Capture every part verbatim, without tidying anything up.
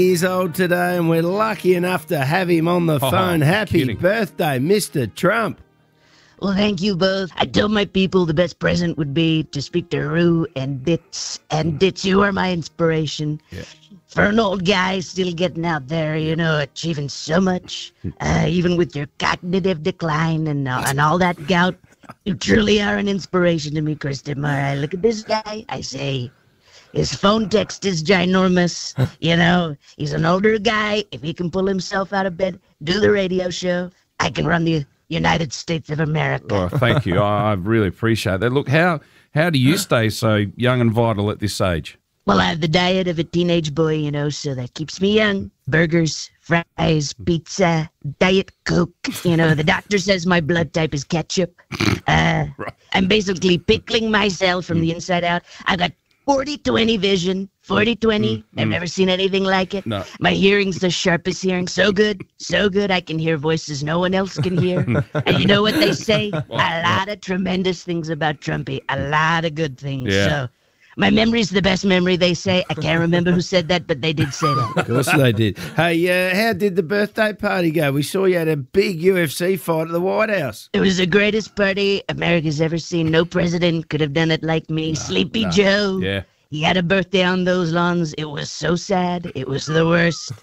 years old today, and we're lucky enough to have him on the Oh, phone. Happy kidding. birthday, Mister Trump. Well, thank you both. I told my people the best present would be to speak to Roo and Ditz. And Ditz, you are my inspiration. Yeah. For an old guy still getting out there, you know, achieving so much, uh, even with your cognitive decline and, uh, and all that gout, you truly are an inspiration to me, Christopher. I look at this guy, I say, his phone text is ginormous. You know, he's an older guy. If he can pull himself out of bed, do the radio show, I can run the United States of America. Oh, thank you. I, I really appreciate that. Look, how how do you stay so young and vital at this age? Well, I have the diet of a teenage boy, you know, so that keeps me young. Burgers, fries, pizza, Diet Coke. You know, the doctor says my blood type is ketchup. Uh, Right. I'm basically pickling myself from the inside out. I got forty twenty vision, forty twenty. I've never seen anything like it. No. My hearing's the sharpest hearing. So good, so good. I can hear voices no one else can hear. And you know what they say? A lot of tremendous things about Trumpy. A lot of good things. Yeah. So my memory's the best memory, they say. I can't remember who said that, but they did say that. Of course they did. Hey, uh, how did the birthday party go? We saw you had a big U F C fight at the White House. It was the greatest party America's ever seen. No president could have done it like me. Sleepy Joe. Yeah. He had a birthday on those lawns. It was so sad. It was the worst.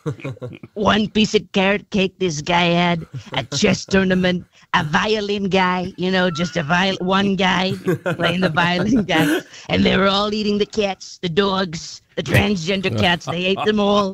One piece of carrot cake this guy had, a chess tournament, a violin guy, you know, just a viol- one guy playing the violin guy. And they were all eating the cats, the dogs, the transgender cats. They ate them all.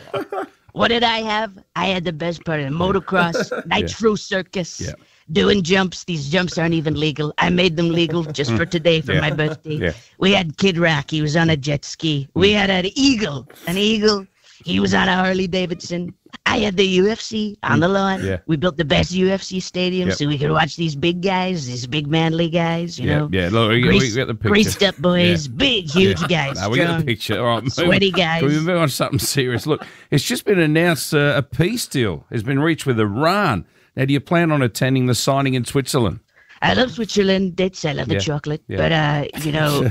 What did I have? I had the best part of the motocross, Nitro Circus. Yeah. Doing jumps. These jumps aren't even legal. I made them legal just for today for Yeah. my birthday. Yeah. We had Kid Rock. He was on a jet ski. We had an eagle. An eagle. He was on a Harley Davidson. I had the U F C on the lawn. Yeah. We built the best U F C stadium Yep. so we could watch these big guys, these big manly guys, you Yeah, know. yeah. Look, we, we Greased, get the picture. greased up boys, Yeah. big, huge Yeah. guys. No, we get the strong. picture. All right, move Sweaty on. guys. Can we move on to something serious? Look, it's just been announced uh, a peace deal has been reached with Iran. Now, do you plan on attending the signing in Switzerland? I love Switzerland. Dates. I love Yeah. the chocolate. Yeah. But, uh, you know,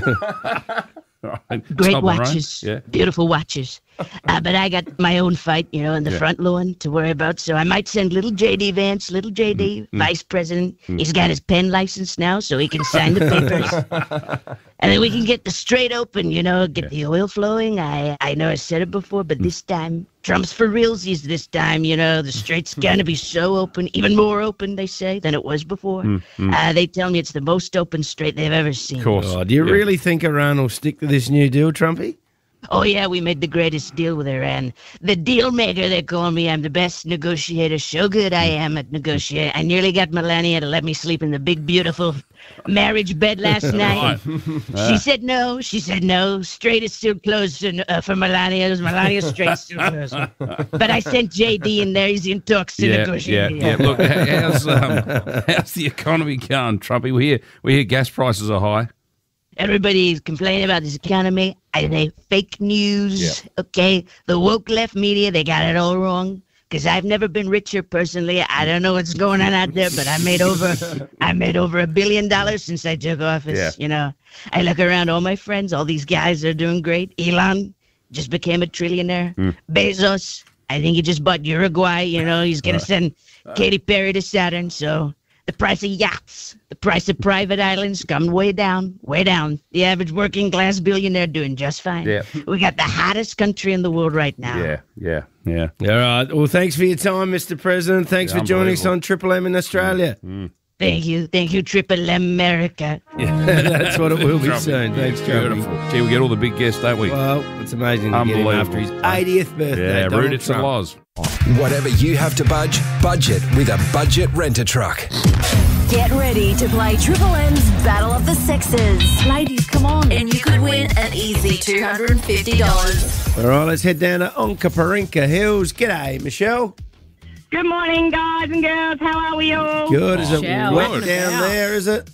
All right. great Stop on, right? watches, Yeah. beautiful watches. Uh, but I got my own fight, you know, in the Yeah. front lawn to worry about. So I might send little J D Vance, little J D, Mm-hmm. vice president. He's got his pen license now, so he can sign the papers. And then we can get the straight open, you know, get the oil flowing. I, I know I said it before, but this time, Trump's for realsies this time, you know. The strait's going to be so open, even more open, they say, than it was before. Uh, they tell me it's the most open straight they've ever seen. Of course. Oh, do you Yeah. really think Iran will stick to this new deal, Trumpy? Oh, yeah, we made the greatest deal with Iran. The deal maker, they call me. I'm the best negotiator. So good I am at negotiating. I nearly got Melania to let me sleep in the big, beautiful marriage bed last night. She said no. She said no. Straight is still closed for, uh, for Melania. It was Melania straight still closed. But I sent J D in there. He's in talks to Yeah, yeah, negotiate. yeah. Look, how's, um, how's the economy going, Trumpy? We hear, we hear gas prices are high. Everybody's complaining about this economy. I say fake news. Okay, the woke left media, they got it all wrong. Because I've never been richer personally. I don't know what's going on out there, but I made over, I made over a billion dollars since I took office. Yeah. You know, I look around, all my friends, all these guys are doing great. Elon just became a trillionaire. Bezos, I think he just bought Uruguay. You know, he's gonna send Katy Perry to Saturn. So. The price of yachts, the price of private islands come way down, way down. The average working class billionaire doing just fine. Yeah. We got the hottest country in the world right now. Yeah, yeah, yeah. All right. Well, thanks for your time, Mister President. Thanks for joining us on Triple M in Australia. Thank you. Thank you, Triple America. That's what it will be soon. Thanks, Trumpy. Beautiful. Gee, we get all the big guests, don't we? Well, it's amazing to get him after his eightieth birthday. yeah, Donald rude it's a Trump. loz. Whatever you have to budge, budget with a budget rent-a-truck. Get ready to play Triple M's Battle of the Sexes. Ladies, come on. And you could win an easy two hundred fifty dollars. All right, let's head down to Onkaparinka Hills. G'day, Michelle. Good morning, guys and girls. How are we all? Good. Is it Michelle. wet Good. down there, is it?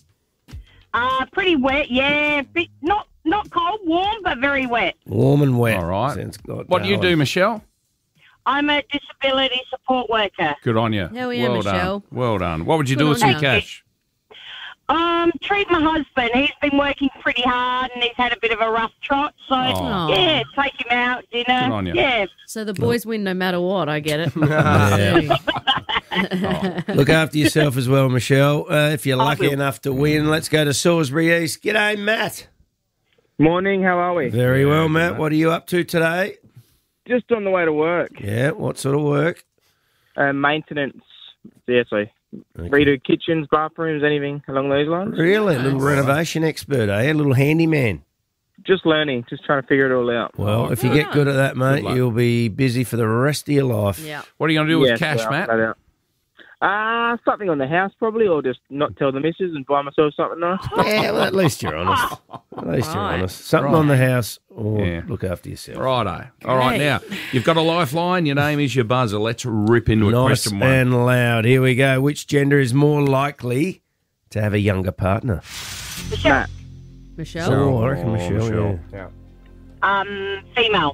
Uh, pretty wet, yeah. Bit, not not cold, warm, but very wet. Warm and wet. All right. Sounds good. What do you do, Michelle? I'm a disability support worker. Good on you. Hell yeah, well Michelle. done. Well done. What would you do Good with some on ya. cash? Um, treat my husband. He's been working pretty hard and he's had a bit of a rough trot. So, Aw. yeah, take him out, dinner. Good on you. Yeah. So the boys win no matter what. I get it. Yeah. Look after yourself as well, Michelle. Uh, if you're lucky will. enough to win, let's go to Salisbury East. G'day, Matt. Morning, how are we? Very well, Matt. What are you up to today? Just on the way to work. Yeah, what sort of work? Uh, maintenance, seriously. Redo kitchens, bathrooms, anything along those lines. Really? A little renovation expert, eh? A little handyman. Just learning, just trying to figure it all out. Well, if you get good at that, mate, luck. you'll be busy for the rest of your life. Yeah. What are you going to do with Yes, cash, well, Matt? no doubt. Uh, something on the house probably, or just not tell the missus and buy myself something nice. Yeah, well, at least you're honest. At least you're Right. honest. Something Right. on the house or Yeah. look after yourself. Righto. All right, Great. now, you've got a lifeline. Your name is your buzzer. Let's rip into it. Nice Question one. and loud. Here we go. Which gender is more likely to have a younger partner? Matt. Michelle. Oh, I reckon Oh, Michelle. Michelle. Yeah. Um, female.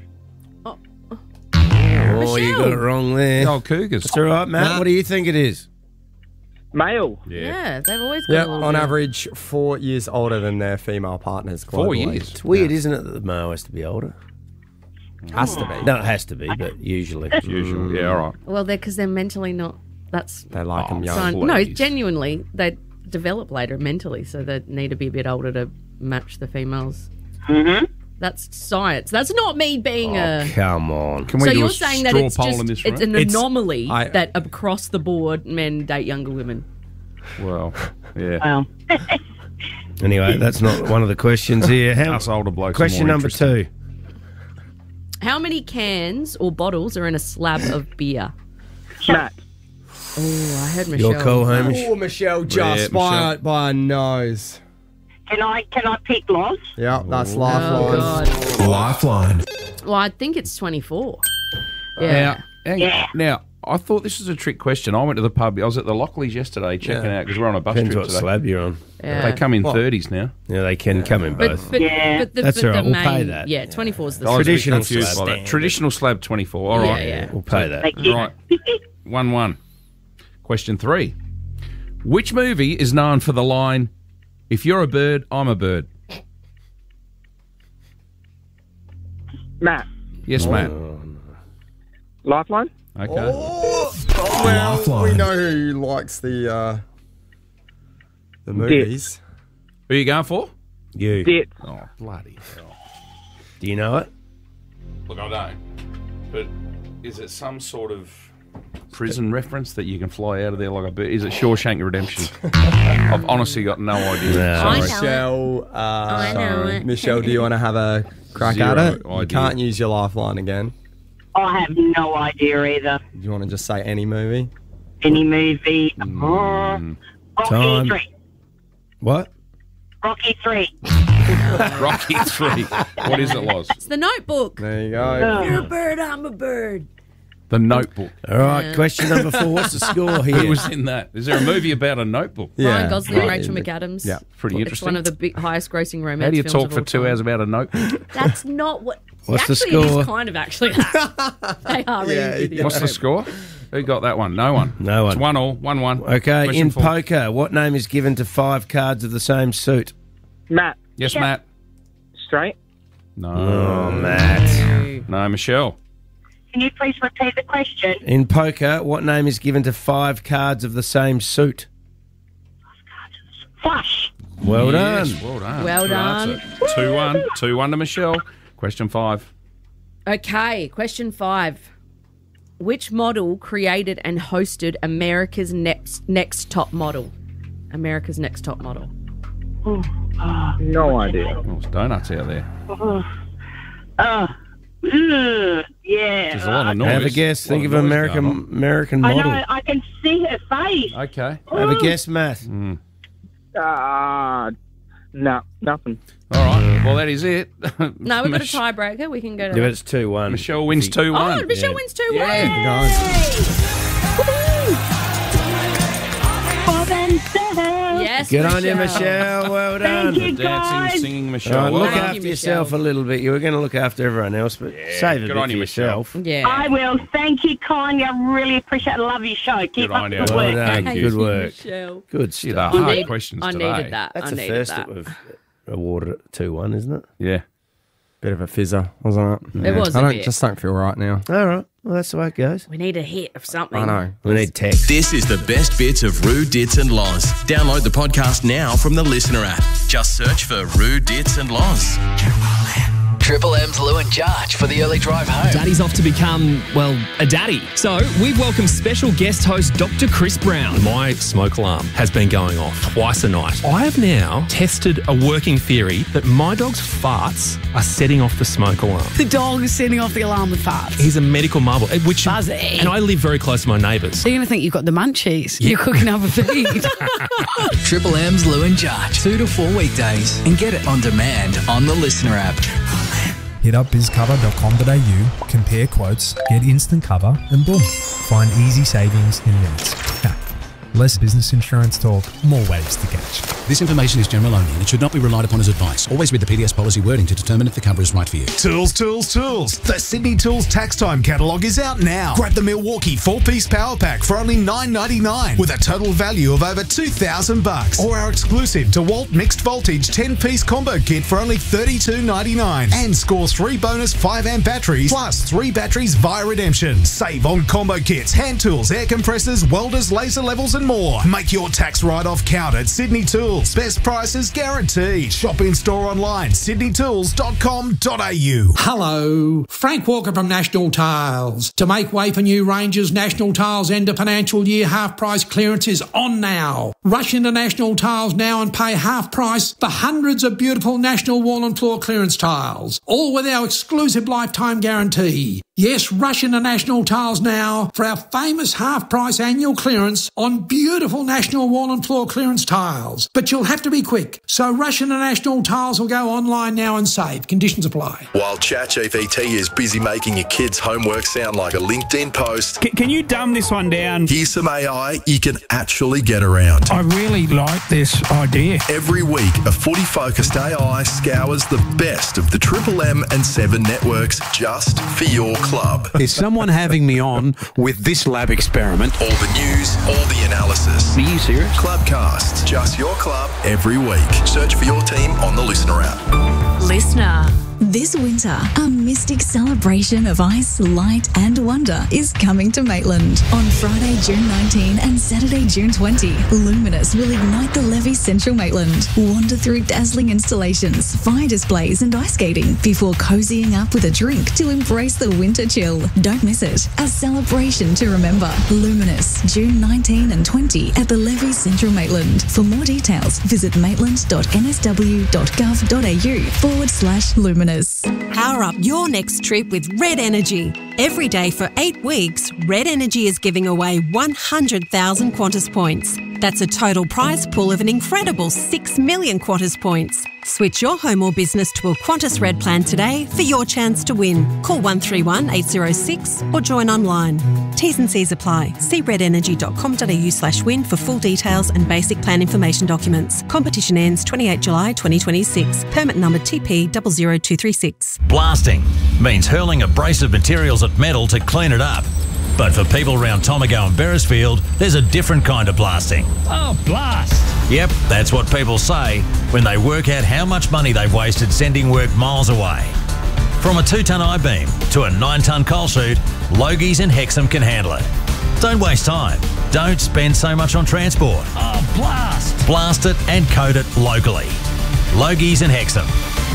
Oh, you got it wrong there. The old Cougars. That's all right, Matt. Matt. What do you think it is? Male. Yeah. Yeah, they've always got Yeah, a little on bit. average, four years older than their female partners. Four globally. years. It's weird, isn't it, that the male has to be older? Has to be. No, it has to be, but usually. Usual. Yeah, all right. Well, they're because they're mentally not. That's They like them Oh, young. sign- no, please. genuinely, they develop later mentally, so they need to be a bit older to match the females. Mm-hmm. That's science. That's not me being a. Come on. Can we So do you're a saying that straw it's poll just in this it's room? an It's- anomaly I- that across the board men date younger women. Well, yeah. Well, Anyway, that's not one of the questions here. How, Us older blokes are question more number interesting. two. How many cans or bottles are in a slab of beer? Matt. Oh, I heard Michelle. Your call, Hamish. Oh, Michelle, just Yeah, by, Michelle. by a nose. can I can I pick Loz? Yeah, that's Oh, lifeline. God. Lifeline. Well, I think it's twenty-four. Now, Yeah. hang- Yeah. now, I thought this was a trick question. I went to the pub. I was at the Lockleys yesterday checking Yeah. out because we're on a bus Depends trip what today. slab you're on. Yeah. They come in What? thirties now. Yeah, they can come in But, both. but, Yeah. but the, That's but all right, the we'll pay main, that. Yeah, twenty-four is the I was a bit Traditional confused slab. by that. Traditional slab twenty-four. All right. Yeah, yeah. We'll pay that. Thank you. Right. one one. Question three. Which movie is known for the line, "If you're a bird, I'm a bird"? Matt. Yes, Matt. Lifeline. Okay. Oh, well, we Lifeline. know who likes the uh, the movies. Who are you going for? You. Dit. Oh, bloody hell. Do you know it? Look, I don't. But is it some sort of prison reference that you can fly out of there like a bird? Is it Shawshank Redemption? I've honestly got no idea. No. Sorry. I know Michelle, uh, I know it. Michelle, do you want to have a crack Zero at it? You idea. can't use your lifeline again. I have no idea either. Do you want to just say any movie? Any movie? Mm. Oh, Rocky Time. three. What? Rocky three. Rocky three. What is it, Loz? It's the Notebook. There you go. You're a bird, I'm a bird. The Notebook. All right, Yeah. question number four. What's the score Who here? was in that? Is there a movie about a notebook? Ryan Gosling, right. Rachel McAdams. Yeah. Pretty It's interesting. one of the big, highest grossing romance How do you films talk of for all two time. hours about a notebook? That's not what. What's the actually, It score? is kind of actually that. They are reading Yeah, video. What's the score? Who got that one? No one. No one. It's one all. One one. Okay, Question in four. poker, what name is given to five cards of the same suit? Matt. Yes, Matt. Straight. No. Oh, Matt. No, Michelle. Can you please repeat the question? In poker, what name is given to five cards of the same suit? Flush. Well Yes, done. well done. Well Good done. answer. two one. two one to Michelle. Question five. Okay, question five. Which model created and hosted America's Next Next Top Model? America's Next Top Model. No idea. Oh, there's donuts out there. Oh, ugh, yeah. There's a lot of noise. Have a guess. A lot Think of noise American going on. American I model. know. I can see her face. Okay. Have a guess, Matt. Ah, no, nothing. All right. Well, that is it. No, we've got a Mich- tiebreaker. We can go to. Yeah, but it's two one. Michelle wins two one. Oh, Michelle wins two one. Yeah. Bob and Sarah. Yeah. Yes, Good on you, Michelle. Michelle. Well done. Thank you, Dancing, guys. singing All Michelle. right, look Well Thank done. after you, yourself a Michelle. little bit. You were going to look after everyone else, but save a good bit on for you, Michelle. yourself. Yeah. I will. Thank you, Connie. I really appreciate it. Love your show. Keep Good up on the you. good Well work. done. Thank Good you. work. Michelle. Good See, stuff. the I hard need- questions I today. needed that. That's I the needed first that. that we've awarded it two one, isn't it? Yeah. Bit of a fizzer, wasn't it? It was I a don't bit. just don't feel right now. All right. Well, that's the way it goes. We need a hit of something. I know. We need text. This is the best bits of Roo, Dits and Loz. Download the podcast now from the Listener app. Just search for Roo, Dits and Loz. Triple M's Lou and Jarch for the early drive home. Daddy's off to become, well, a daddy. So we've welcomed special guest host Doctor Chris Brown. My smoke alarm has been going off twice a night. I have now tested a working theory that my dog's farts are setting off the smoke alarm. The dog is setting off the alarm with farts. He's a medical marvel, eh, which Buzzy. and I live very close to my neighbours. They're going to think you've got the munchies. You're cooking up a feed. Triple M's Lou and Jarch. Two to four weekdays. And get it on demand on the Listener app. Hit up biz cover dot com dot a u, compare quotes, get instant cover, and boom, find easy savings in minutes. Ha, less business insurance talk, more waves to catch. This information is general only and it should not be relied upon as advice. Always read the P D S policy wording to determine if the cover is right for you. Tools, tools, tools. The Sydney Tools Tax Time catalogue is out now. Grab the Milwaukee four-piece power pack for only nine ninety-nine with a total value of over two thousand bucks. Or our exclusive DeWalt mixed voltage ten-piece combo kit for only thirty-two ninety-nine. And score three bonus five amp batteries plus three batteries via redemption. Save on combo kits, hand tools, air compressors, welders, laser levels and more. Make your tax write-off count at Sydney Tools. Best prices guaranteed. Shop in store online, sydney tools dot com dot a u. Hello, Frank Walker from National Tiles. To make way for new ranges, National Tiles end of financial year half price clearance is on now. Rush into National Tiles now and pay half price for hundreds of beautiful National wall and floor clearance tiles, all with our exclusive lifetime guarantee. Yes, rush into National Tiles now for our famous half-price annual clearance on beautiful National wall and floor clearance tiles. But you'll have to be quick, so rush into National Tiles or go online now and save. Conditions apply. While ChatGPT is busy making your kids' homework sound like a LinkedIn post, Can, can you dumb this one down? here's some A I you can actually get around. I really like this idea. Every week, a footy-focused A I scours the best of the Triple M and Seven networks just for your club. Is someone having me on with this lab experiment? All the news, all the analysis. Are you serious? Clubcasts, just your club every week. Search for your team on the Listener app. Listener. This winter, a mystic celebration of ice, light and wonder is coming to Maitland. On Friday, June nineteenth and Saturday, June twentieth, Luminous will ignite the Levy Central Maitland. Wander through dazzling installations, fire displays and ice skating before cozying up with a drink to embrace the winter chill. Don't miss it. A celebration to remember. Luminous, June nineteenth and twentieth at the Levy Central Maitland. For more details, visit maitland dot n s w dot gov dot a u forward slash luminous. Power up your next trip with Red Energy. Every day for eight weeks, Red Energy is giving away one hundred thousand Qantas points. That's a total prize pool of an incredible six million Qantas points. Switch your home or business to a Qantas Red plan today for your chance to win. Call one three one eight zero six or join online. T's and C's apply. See red energy dot com dot a u slash win for full details and basic plan information documents. Competition ends twenty-eighth of July twenty twenty-six. Permit number T P zero zero two three six. Blasting means hurling abrasive materials at metal to clean it up. But for people around Tomago and Beresfield, there's a different kind of blasting. Oh, blast! Yep, that's what people say when they work out how much money they've wasted sending work miles away. From a two-tonne I-beam to a nine-tonne coal chute, Logies and Hexham can handle it. Don't waste time. Don't spend so much on transport. Oh, blast! Blast it and coat it locally. Logies and Hexham.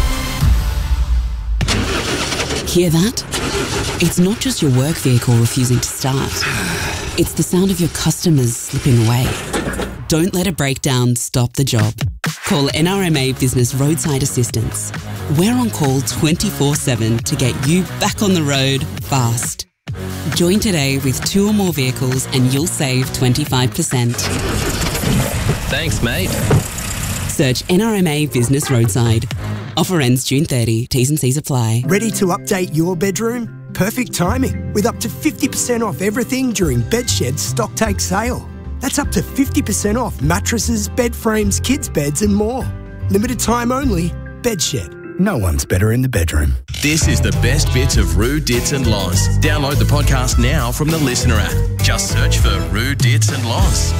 Hear that? It's not just your work vehicle refusing to start. It's the sound of your customers slipping away. Don't let a breakdown stop the job. Call N R M A Business Roadside Assistance. We're on call twenty-four seven to get you back on the road fast. Join today with two or more vehicles and you'll save twenty-five percent. Thanks, mate. Search N R M A Business Roadside. Offer ends June thirtieth. T's and C's apply. Ready to update your bedroom? Perfect timing, with up to fifty percent off everything during Bedshed's stock take sale. That's up to fifty percent off mattresses, bed frames, kids' beds and more. Limited time only. Bedshed. No one's better in the bedroom. This is the best bits of Roo, Dits and Loz. Download the podcast now from the Listener app. Just search for Roo, Dits and Loz.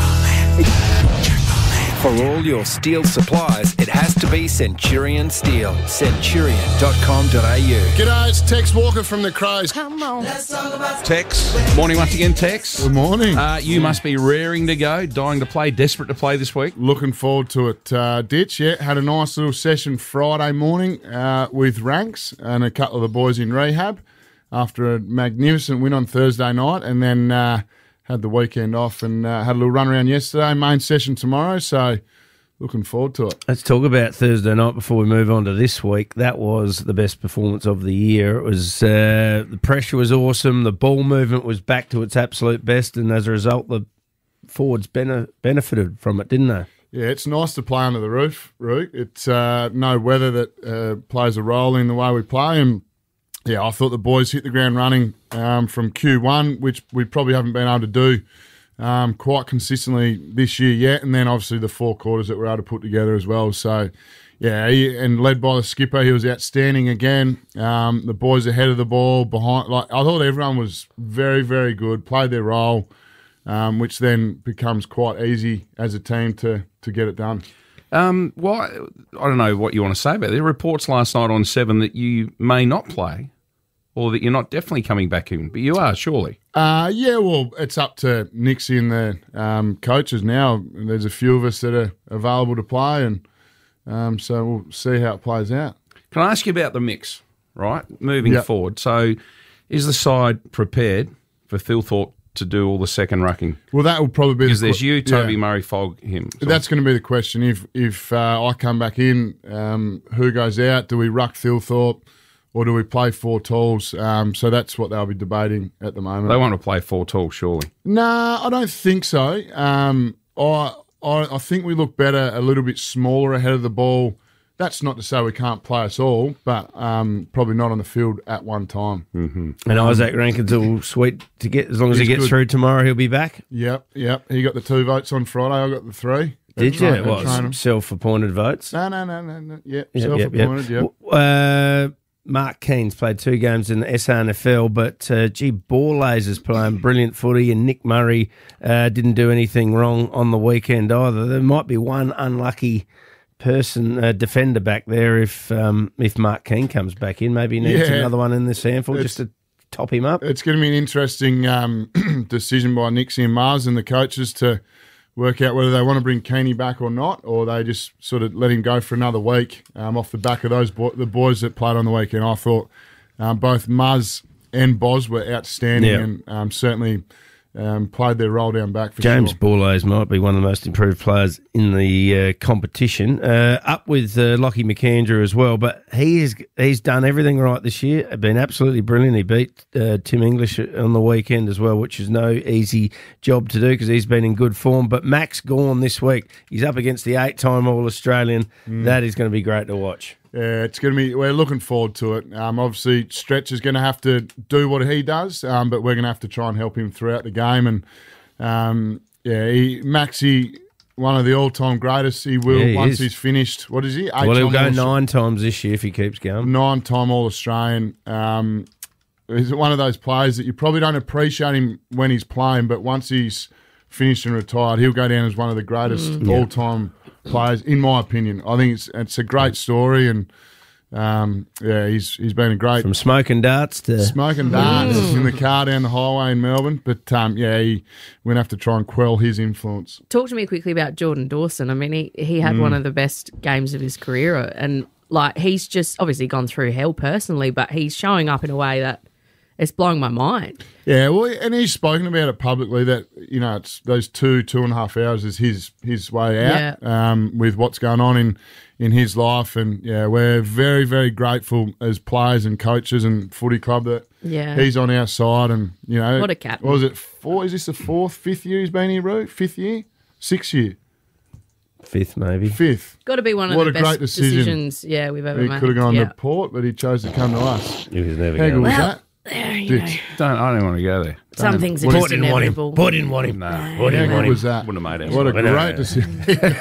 For all your steel supplies, it has to be Centurion Steel. Centurion dot com dot a u. G'day, it's Tex Walker from the Crows. Come on. Let's talk about Tex, morning once again, Tex. Good morning. Uh, you must be raring to go, dying to play, desperate to play this week. Looking forward to it, uh, Ditch. Yeah, had a nice little session Friday morning uh, with Ranks and a couple of the boys in rehab after a magnificent win on Thursday night, and then uh, had the weekend off and uh, had a little run around yesterday. Main session tomorrow, so looking forward to it. Let's talk about Thursday night before we move on to this week. That was the best performance of the year. It was uh, the pressure was awesome. The ball movement was back to its absolute best, and as a result, the forwards bene- benefited from it, didn't they? Yeah, it's nice to play under the roof, Root. It's uh, no weather that uh, plays a role in the way we play, and yeah, I thought the boys hit the ground running um, from Q one, which we probably haven't been able to do um, quite consistently this year yet. And then obviously the four quarters that we're able to put together as well. So, yeah, he, and led by the skipper, he was outstanding again. Um, the boys ahead of the ball, behind. Like I thought everyone was very, very good, played their role, um, which then becomes quite easy as a team to to get it done. Um, well, I don't know what you want to say about it. There were reports last night on Seven that you may not play, or that you're not definitely coming back in, but you are, surely. Uh, yeah, well, it's up to Nixie and the um, coaches now. There's a few of us that are available to play, and um, so we'll see how it plays out. Can I ask you about the mix, right, moving Yep. forward? So is the side prepared for Thilthorpe to do all the second rucking? Well, that will probably be because the there's que- you, Toby yeah. Murray, Fogg, him. So That's going to be the question. If if uh, I come back in, um, who goes out? Do we ruck Thilthorpe, or do we play four tools? Um, so that's what they'll be debating at the moment. they want to play four tall, surely. Nah, I don't think so. Um, I, I I think we look better a little bit smaller ahead of the ball. That's not to say we can't play us all, but um, probably not on the field at one time. Mm-hmm. And Isaac Rankin's all sweet to get. As long as he He's gets good. through tomorrow, he'll be back. Yep, yep. He got the two votes on Friday. I got the three. Did At you? train- at What, training. self-appointed votes? No, no, no, no, no. Yep, Yep, self-appointed, yep. Uh, Mark Keen's played two games in the S R N F L, but uh, gee, Borlaser's playing brilliant footy, and Nick Murray uh, didn't do anything wrong on the weekend either. There might be one unlucky person, uh, defender back there if um, if Mark Keane comes back in. Maybe he needs Yeah. another one in the sample just to top him up. It's going to be an interesting um, decision by Nixie and Mars and the coaches to work out whether they want to bring Keeney back or not, or they just sort of let him go for another week um, off the back of those bo- the boys that played on the weekend. I thought um, both Muzz and Boz were outstanding Yeah. and um, certainly um, played their role down back for James sure. Borlase might be one of the most improved players in the uh, competition, uh, up with uh, Lockie McAndrew as well. But he is he's done everything right this year. Been absolutely brilliant. He beat uh, Tim English on the weekend as well, which is no easy job to do because he's been in good form. But Max Gawn this week, he's up against the eight-time All-Australian. Mm. That is going to be great to watch. Yeah, it's going to be. We're looking forward to it. Um, obviously, Stretch is going to have to do what he does, um, but we're going to have to try and help him throughout the game. And um, yeah, he, Maxi, one of the all-time greatest. He will Yeah, he once is. he's finished. What is he? Eight Well, he'll go time All- nine times this year if he keeps going. Nine-time All-Australian. Um, he's one of those players that you probably don't appreciate him when he's playing, but once he's finished and retired, he'll go down as one of the greatest Mm. Yeah. all-time players, in my opinion. I think it's it's a great story, and um, yeah, he's he's been a great From smoking darts to smoking darts in the car down the highway in Melbourne. But um, yeah, he, we're gonna have to try and quell his influence. Talk to me quickly about Jordan Dawson. I mean, he, he had Mm. one of the best games of his career, and like he's just obviously gone through hell personally, but he's showing up in a way that it's blowing my mind. Yeah, well, and he's spoken about it publicly that you know it's those two two and a half hours is his his way out um, with what's going on in in his life, and yeah, we're very very grateful as players and coaches and footy club that Yeah. he's on our side, and you know What a captain. What was it? Four? Is this the fourth, fifth year he's been here, Roo? Fifth year, sixth year, fifth maybe. fifth. Got to be one of What the a best great decision. decisions, yeah, we've ever He made. could have gone yeah. to Port, but he chose to come to us. He was never How good going. was Well, that? there, you know. Don't, I don't want to go there. Some Don't. things are What just didn't want him. inevitable. Boy didn't want him. No. Boy didn't How want good him. was that? Wouldn't have made it. What a Well, no, great no. decision.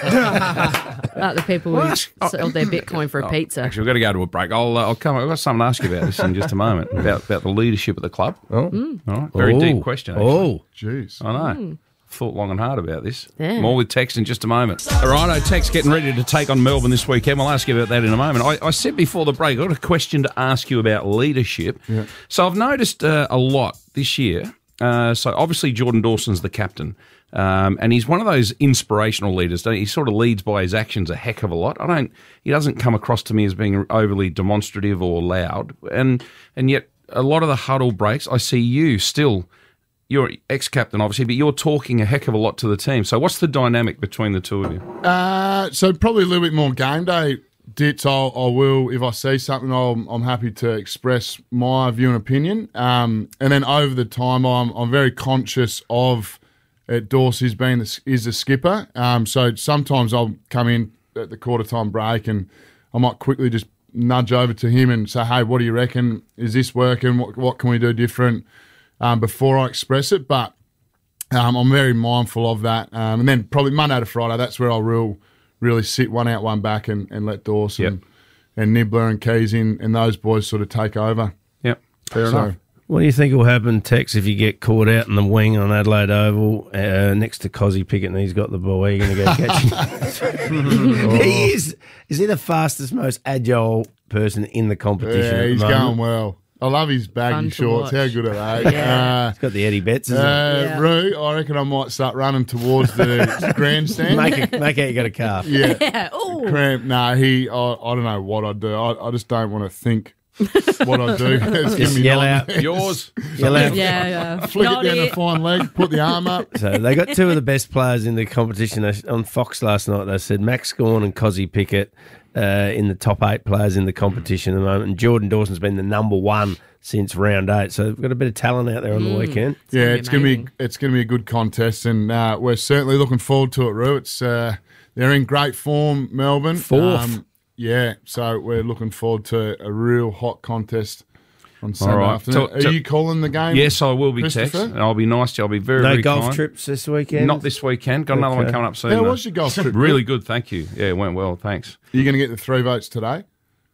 Like the people Well, who that's- sold their Bitcoin for a pizza. Actually, we've got to go to a break. I'll, uh, I'll come. I've got something to ask you about this in just a moment about about the leadership of the club. Oh, Mm. All right. Very Oh. deep question. Actually. Oh, jeez. I know. Mm. Thought long and hard about this. Yeah. More with Tex in just a moment. All right, Tex getting ready to take on Melbourne this weekend. We'll ask you about that in a moment. I, I said before the break, I've got a question to ask you about leadership. Yeah. So I've noticed uh, a lot this year. Uh, so obviously Jordan Dawson's the captain. Um, and he's one of those inspirational leaders. Don't he? He sort of leads by his actions a heck of a lot. I don't. He doesn't come across to me as being overly demonstrative or loud. And and yet a lot of the huddle breaks, I see you still. You're ex-captain, obviously, but you're talking a heck of a lot to the team. So what's the dynamic between the two of you? Uh, so probably a little bit more game day. Dits, I'll, I will, if I see something, I'll, I'm happy to express my view and opinion. Um, and then over the time, I'm, I'm very conscious of uh, Dorsey's being the, is the skipper. Um, so sometimes I'll come in at the quarter time break and I might quickly just nudge over to him and say, hey, what do you reckon? Is this working? What, what can we do different? Um, before I express it, but um, I'm very mindful of that. Um, and then probably Monday to Friday, that's where I'll real, really sit one out, one back and, and let Dawson Yep. and Nibbler and Keys in, and those boys sort of take over. Yep, fair So- enough. what do you think will happen, Tex, if you get caught out in the wing on Adelaide Oval uh, next to Cozzy Pickett and he's got the ball? Are you going to go catch him? He is. Is he the fastest, most agile person in the competition? Yeah, at the he's moment? going well. I love his baggy Fun to shorts. How watch. good are they? Yeah. Uh, He's got the Eddie Betts, isn't uh, it? Yeah. Roo, I reckon I might start running towards the grandstand. Make it- make out you got a calf. Yeah. Yeah, ooh. Cramp. No, he. I, I don't know what I'd do. I, I just don't want to think what I'd do. It's Just giving me yell nightmares. out. Yours. Yell out. Yeah, yeah. Flick Not it down it. the fine leg, put the arm up. So they got two of the best players in the competition. They- On Fox last night, they said Max Gawn and Cozzy Pickett uh, in the top eight players in the competition at the moment. And Jordan Dawson's been the number one since round eight. So we've got a bit of talent out there on the weekend. Yeah, it's gonna be it's gonna be a good contest, and uh, we're certainly looking forward to it. Roo, it's uh, they're in great form, Melbourne. Fourth. yeah, so we're looking forward to a real hot contest on Sunday right. afternoon. So- Are so- you calling the game? Yes, I will be, Tex. Christopher? And I'll be nice to you. I'll be very, No very golf kind. trips this weekend? Not this weekend. Got another one Okay. coming up soon. How though. was your golf trip? Really good, thank you. Yeah, it went well, thanks. Are you going to get the three votes today?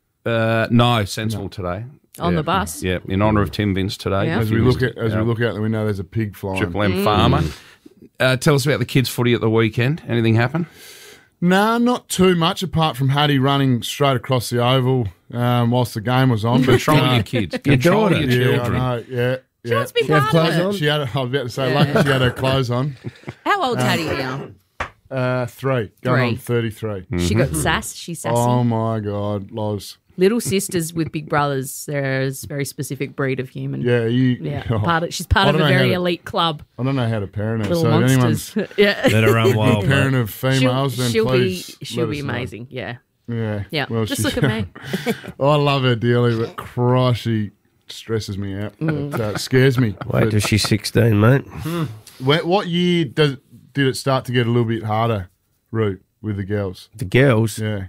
Uh, no, sensible today. On Yeah. the bus? Yeah, in honour of Tim Vince today. Yeah. As we look at as Yeah. we look out the window, there's a pig flying. Triple M Mm. Farmer. Uh, tell us about the kids' footy at the weekend. Anything happen? No, not too much apart from Hattie running straight across the oval um, whilst the game was on. But Control uh, your kids. Your Control daughter. your Yeah, children. I know. Yeah, She yeah. wants to be She had part clothes of on. it. She had. I was about to say, Yeah. lucky she had her clothes on. How old's Hattie now? Uh, three, going Three. on thirty-three. She got sass. She's sassy. Oh my God, Loz. Little sisters with big brothers. There's a very specific breed of human. Yeah, you. Yeah, oh. part of, she's part I of a don't know how very to- elite club. I don't know how to parent her. Little so if monsters. anyone's Yeah. Let her run a wild. parent mate. of females, she'll then she'll please be she'll let be us know. amazing. Yeah. Yeah. Yeah. Well, Just she's- look at me. I love her dearly, but Christ, she stresses me out. Mm. It uh, scares me. Wait But till she's sixteen, mate. when- what year does did it start to get a little bit harder, Root, with the girls? The girls, Yeah.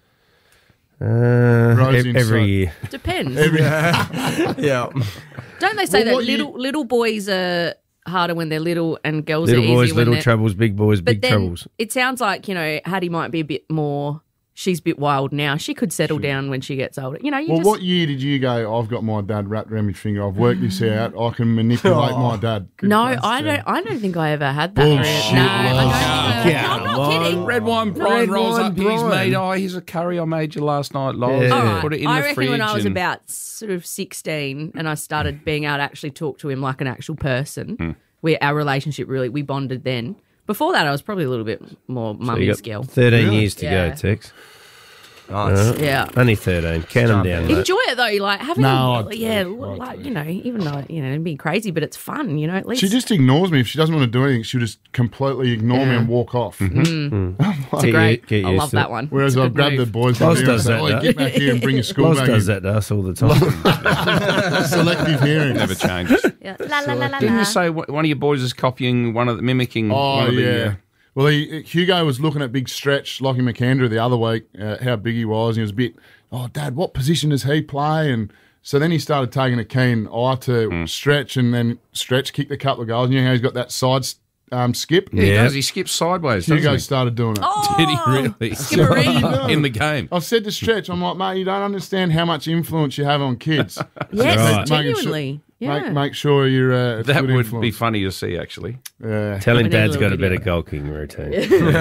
uh, Rose ev- inside. every year. Depends. Every, Yeah. Don't they say Well, that what you- little little boys are harder when they're little and girls Little are boys, easier when little they're... troubles, big boys, But big then troubles. it sounds like, you know, Hattie might be a bit more... She's a bit wild now. She could settle down when she gets older. You know, you well, just... what year did you go, I've got my dad wrapped around my finger, I've worked this out, I can manipulate my dad? No, I don't. I don't think I ever had that. Bullshit, no, I don't. Loz. Uh, Yeah, no, I'm not Loz. kidding. Red wine Brian Red rolls wine up to his Brian. mate. Oh, here's a curry I made you last night, Loz. Yeah. All right. Put it in I the reckon fridge. when I was and- about sort of sixteen and I started being able to actually talk to him like an actual person, Hmm. where our relationship really, we bonded then. Before that, I was probably a little bit more So you mummy's got girl. thirteen Really? years to Yeah. go, Tex. Nice. Uh, Yeah. Only thirteen. Count them down, mate. Enjoy it though, like having, No, I- yeah, I like do. you know, even though you know it'd be crazy, but it's fun, you know. At least She just ignores me. If she doesn't want to do anything, she'll just completely ignore me Yeah. and walk off. Mm. It's Get great. u- get I used love to that it. one. Whereas It's a I've good grabbed move. the boys Loz and does say, that, "Oi, though. get back here and bring your school Loz bag does in." that to us all the time. Selective hearing. Never changes. Yeah. La la la la Didn't la. you say one one of your boys is copying one of the, mimicking Oh, one of the... yeah. uh, Well, he, Hugo was looking at big stretch, Lockie McAndrew, the other week, uh, how big he was. And he was a bit, oh, Dad, what position does he play? And So then he started taking a keen eye to Hmm. Stretch, and then Stretch kicked a couple of goals. And you know how he's got that side um, skip? Yeah, he does. He skips sideways. doesn't Hugo he? started doing it. Oh, Did he really? skipperine. In the game. I've said to Stretch, I'm like, mate, you don't understand how much influence you have on kids. Yes, Right. genuinely. Make, Yeah. make sure you're uh, a That good would influence. be funny to see, actually. Yeah. Tell him Whenever Dad's got a we do better goal kicking routine.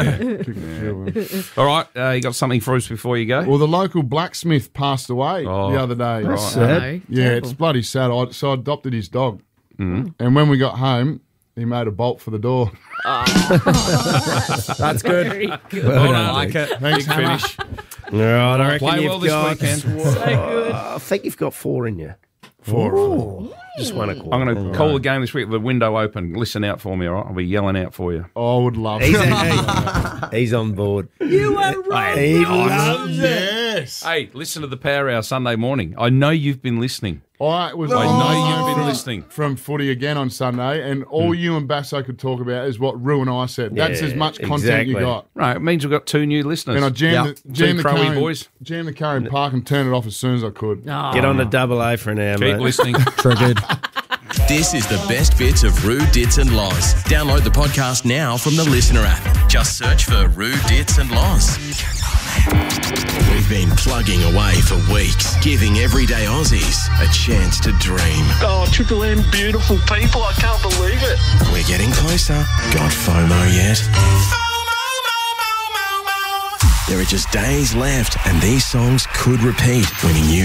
All right, uh, you got something for us before you go? Well, the local blacksmith passed away Oh. the other day. That's sad. No, Yeah, terrible. it's bloody sad. I, so I adopted his dog. Mm-hmm. And when we got home, he made a bolt for the door. That's good. Very good. Well, I like it. Thanks, Big Hammer. finish. All right, I reckon Play you've well this got. weekend. I think you've got four in you. Four. Ooh. Just one a quarter. I'm going to call the game this week with the window open. Listen out for me, all right? I'll be yelling out for you. Oh, I would love He's, it. he's on board. You are right. He loves it. Yes. Hey, listen to the Power Hour Sunday morning. I know you've been listening. I was I know you've been from- listening. from footy again on Sunday, and all you and Basso could talk about is what Rue and I said. That's Yeah, as much content exactly. you got. Right, it means we've got two new listeners. And I jammed, Yep. the, jammed, two the car Crowy in, boys. jammed the car in park and turned it off as soon as I could. Oh. Get on the double A for an hour, Keep mate. listening. Triggered. This is the best bits of Rue, Dits and Loz. Download the podcast now from the Listener app. Just search for Rue, Dits and Loz. We've been plugging away for weeks, giving everyday Aussies a chance to dream. Oh, Triple M, beautiful people. I can't believe it. We're getting closer. Got FOMO yet? There are just days left, and these songs could repeat, winning you